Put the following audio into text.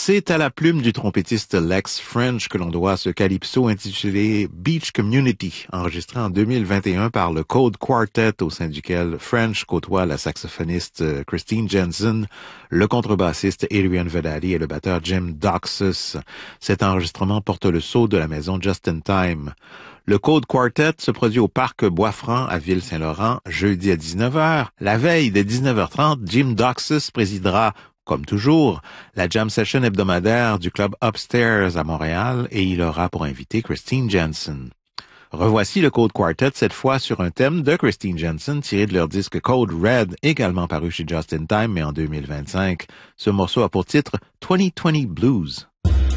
C'est à la plume du trompettiste Lex French que l'on doit ce calypso intitulé Beach Community, enregistré en 2021 par le Code Quartet, au sein duquel French côtoie la saxophoniste Christine Jensen, le contrebassiste Adrian Vedati et le batteur Jim Doxus. Cet enregistrement porte le sceau de la maison Just in Time. Le Code Quartet se produit au Parc Bois-Franc à Ville-Saint-Laurent, jeudi à 19h. La veille de 19h30, Jim Doxus présidera, comme toujours, la jam session hebdomadaire du club Upstairs à Montréal et il aura pour invité Christine Jensen. Revoici le Code Quartet, cette fois sur un thème de Christine Jensen tiré de leur disque Code Red, également paru chez Just in Time, mais en 2025. Ce morceau a pour titre 2020 Blues.